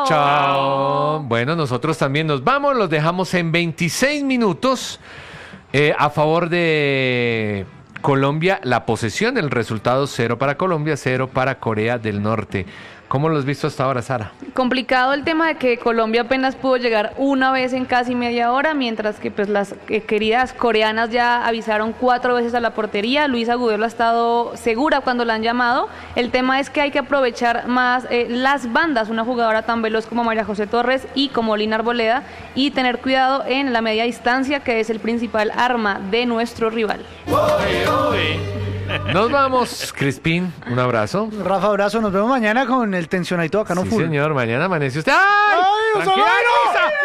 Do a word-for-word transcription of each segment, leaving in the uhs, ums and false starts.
chao. Bueno, nosotros también nos vamos, los dejamos en veintiséis minutos eh, a favor de Colombia, la posesión, el resultado cero para Colombia, cero para Corea del Norte. ¿Cómo lo has visto hasta ahora, Sara? Complicado el tema de que Colombia apenas pudo llegar una vez en casi media hora, mientras que pues las eh, queridas coreanas ya avisaron cuatro veces a la portería. Luisa Agudelo ha estado segura cuando la han llamado. El tema es que hay que aprovechar más eh, las bandas, una jugadora tan veloz como María José Torres y como Lina Arboleda, y tener cuidado en la media distancia, que es el principal arma de nuestro rival. Uy, uy. Nos vamos, Crispín, un abrazo. Rafa, abrazo, nos vemos mañana con el tensionadito bacano Sí, full. señor, mañana amanece usted. ¡Ay! ¡Ay, ¡Tranquila, Osolano! Luisa!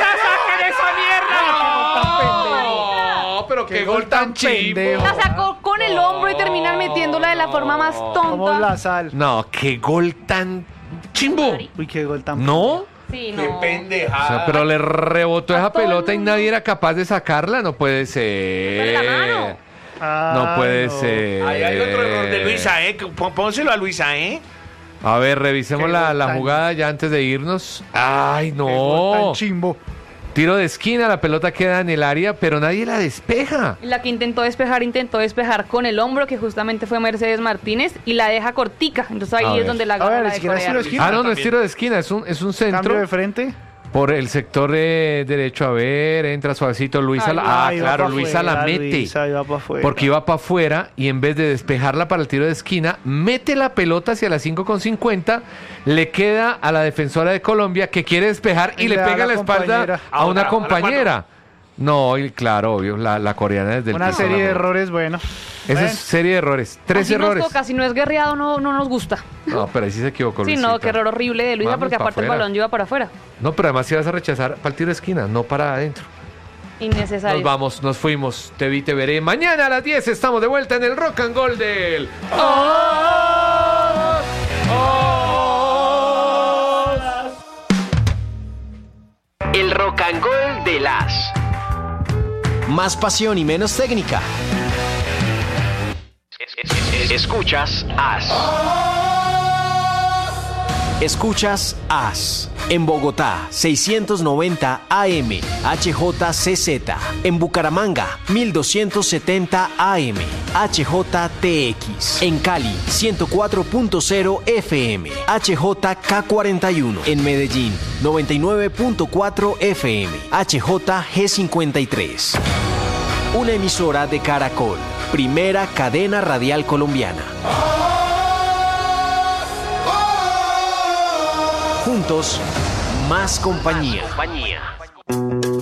¡Luisa, saquen esa mierda! ¡No! ¡Pero qué gol tan chimbo! La sacó con el hombro y terminan metiéndola de la forma más Como tonta. la sal. No, qué gol tan chimbo. Uy, qué gol tan... ¿No? Sí, Qué no. O pendejada. sea, pero le rebotó A esa todo el pelota y mundo. nadie era capaz de sacarla. No puede Dale la mano. ser. No puede ser. Ahí hay otro error de Luisa, ¿eh? Pon- Pónselo a Luisa, ¿eh? A ver, revisemos Qué la, gol la tan- jugada ya antes de irnos. ¡Ay, Qué gol tan no! chimbo. Tiro de esquina, la pelota queda en el área, pero nadie la despeja. La que intentó despejar, intentó despejar con el hombro, que justamente fue Mercedes Martínez, y la deja cortica. Entonces ahí A es ver. donde la A agarra ver, la ni de siquiera es Corea. tiro de esquina. Ah, no, no es también. tiro de esquina, es un, es un Cambio centro de frente. por el sector eh, derecho. A ver, entra suavecito. Luisa, Ay, la, ah, Ay, va claro, pa' Luisa la afuera, mete. Luisa iba pa' afuera. Porque iba para afuera y en vez de despejarla para el tiro de esquina, mete la pelota hacia las cinco con cincuenta, le queda a la defensora de Colombia que quiere despejar y, Y le le da pega en la la espalda compañera. a A una otra, a la compañera. No, y claro, obvio, la, la coreana desde el Una piso serie la de mete. errores, bueno. Esa Bueno. es serie de errores. Tres Así errores. nos toca, si no es guerreado no, no nos gusta. No, pero ahí sí se equivocó. Sí, Luisita. no, qué error horrible de Luisa, Vamos porque pa' aparte el afuera. balón lleva para afuera. No, pero además si vas a rechazar para el tiro de esquina, no para adentro. Innecesario. Nos vamos, nos fuimos. Te vi, te veré. Mañana a las diez estamos de vuelta en el Rock and Gold del... ¡Oh! ¡Oh! El Rock and Roll de las. Más pasión y menos técnica. Escuchas As. Escuchas As. En Bogotá, seiscientos noventa A M, H J C Z. En Bucaramanga, mil doscientos setenta A M, H J T X. En Cali, ciento cuatro punto cero F M, H J K cuarenta y uno. En Medellín, noventa y nueve punto cuatro F M, H J G cincuenta y tres. Una emisora de Caracol, primera cadena radial colombiana. Juntos, más compañía.